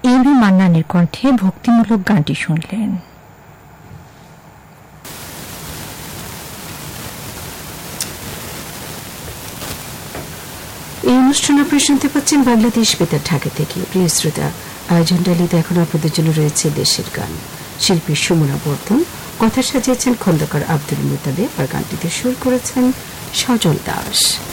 M V মান্নানের কণ্ঠে ভক্তিমূলক গানটি শুনলেন। এই অনুষ্ঠান আপনারা শুনতে পাচ্ছেন বাংলাদেশ বেতার ঢাকা থেকে। প্রিয় শ্রোতা, আয়োজন ডালিতে এখন আপনাদের জন্য রয়েছে দেশের গান। শিল্পী সুমনা বর্ধন, কথা সাজিয়েছেন খন্দকার আব্দুল মুতালেব আর গানটিতে সুর করেছেন সজল দাস।